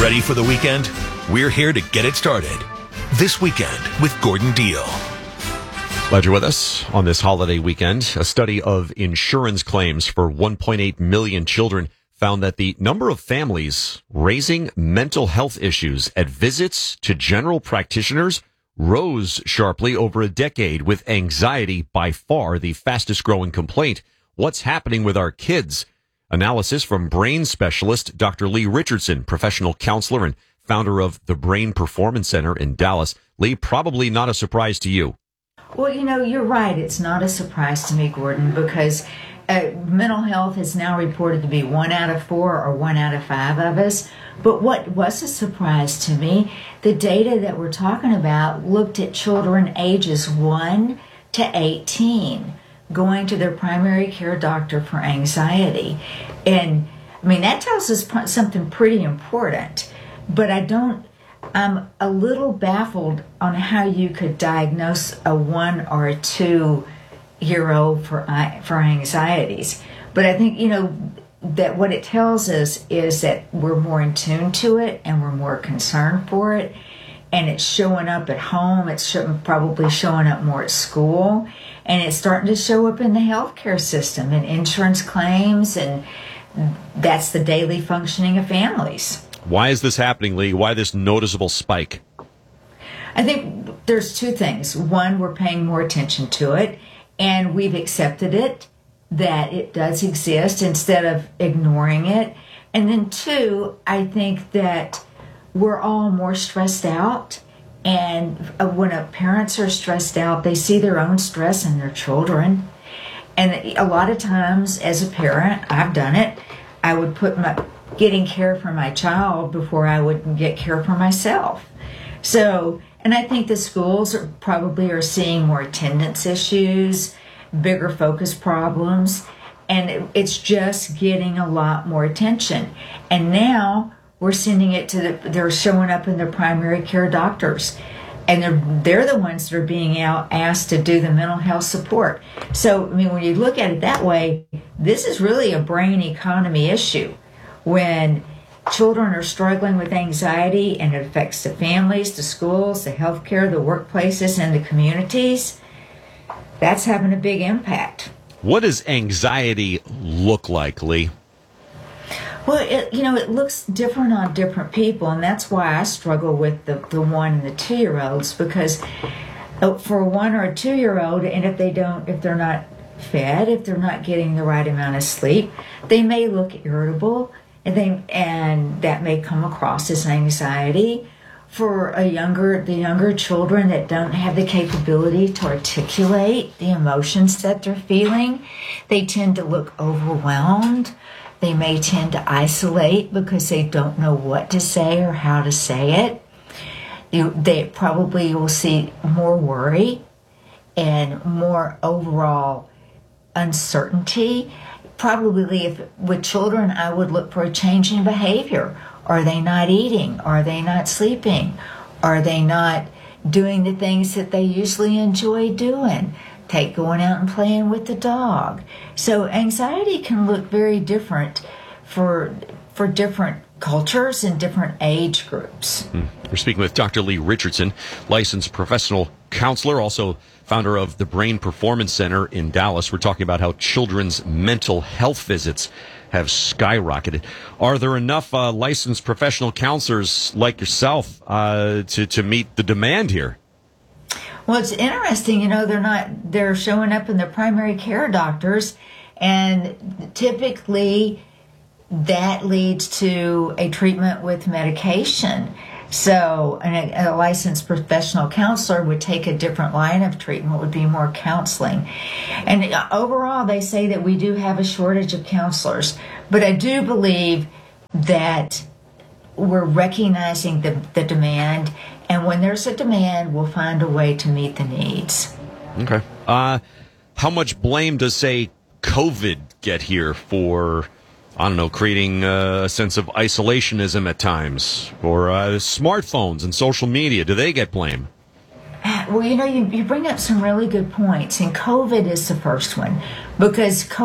Ready for the weekend? We're here to get it started. This Weekend with Gordon Deal. Glad you're with us on this holiday weekend. A study of insurance claims for 1.8 million children found that the number of families raising mental health issues at visits to general practitioners rose sharply over a decade, with anxiety by far the fastest growing complaint. What's happening with our kids? Analysis from brain specialist Dr. Lee Richardson, professional counselor and founder of the Brain Performance Center in Dallas. Lee, probably not a surprise to you. Well, you're right. It's not a surprise to me, Gordon, because mental health is now reported to be 1 out of 4 or 1 out of 5 of us. But what was a surprise to me, the data that we're talking about looked at children ages 1 to 18 going to their primary care doctor for anxiety. And, that tells us something pretty important. But I'm a little baffled on how you could diagnose a 1 or a 2-year-old for anxieties. But I think, that what it tells us is that we're more in tune to it and we're more concerned for it. And it's showing up at home. It's probably showing up more at school. And it's starting to show up in the healthcare system and insurance claims. And that's the daily functioning of families. Why is this happening, Lee? Why this noticeable spike? I think there's 2 things. One, we're paying more attention to it, and we've accepted it, that it does exist instead of ignoring it. And then 2, I think that we're all more stressed out. And when parents are stressed out, they see their own stress in their children. And a lot of times, as a parent, I've done it, I would put getting care for my child before I would get care for myself. So, and I think the schools probably are seeing more attendance issues, bigger focus problems, and it's just getting a lot more attention. And now we're sending it to they're showing up in their primary care doctors, and they're the ones that are being asked to do the mental health support. So, when you look at it that way, this is really a brain economy issue. When children are struggling with anxiety and it affects the families, the schools, the healthcare, the workplaces, and the communities, that's having a big impact. What does anxiety look like, Lee? Well, it looks different on different people, and that's why I struggle with the 1 and the 2-year-olds, because for a 1 or a 2-year-old, and if they're not fed, if they're not getting the right amount of sleep, they may look irritable. And that may come across as anxiety. For the younger children that don't have the capability to articulate the emotions that they're feeling, they tend to look overwhelmed. They may tend to isolate because they don't know what to say or how to say it. They probably will see more worry and more overall uncertainty. Probably with children, I would look for a change in behavior. Are they not eating? Are they not sleeping? Are they not doing the things that they usually enjoy doing? Going out and playing with the dog. So anxiety can look very different for different cultures and different age groups. We're speaking with Dr. Lee Richardson, licensed professional counselor, also founder of the Brain Performance Center in Dallas. We're talking about how children's mental health visits have skyrocketed. Are there enough licensed professional counselors like yourself to meet the demand here? Well, it's interesting, they're showing up in their primary care doctors, and typically that leads to a treatment with medication. So a licensed professional counselor would take a different line of treatment, would be more counseling. And overall, they say that we do have a shortage of counselors. But I do believe that we're recognizing the demand, and when there's a demand, we'll find a way to meet the needs. Okay. How much blame does, say, COVID get here for, creating a sense of isolationism at times, or smartphones and social media? Do they get blame? Well, you bring up some really good points, and COVID is the first one, because